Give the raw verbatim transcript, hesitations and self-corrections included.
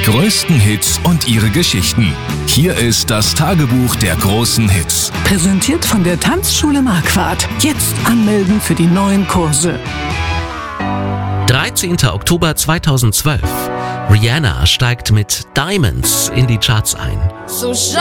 Die größten Hits und ihre Geschichten. Hier ist das Tagebuch der großen Hits. Präsentiert von der Tanzschule Marquardt. Jetzt anmelden für die neuen Kurse. dreizehnter Oktober zweitausendzwölf. Rihanna steigt mit Diamonds in die Charts ein. So